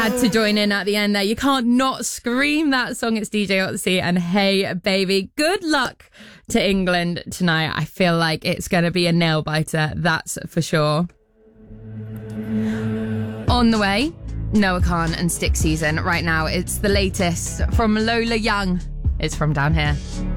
Had to join in at the end there. You can't not scream that song. It's DJ Otzi and Hey Baby. Good luck to England tonight. I feel like it's going to be a nail biter, that's for sure. On the way, Noah Khan and Stick Season. Right now, it's the latest from Lola Young. It's From Down Here.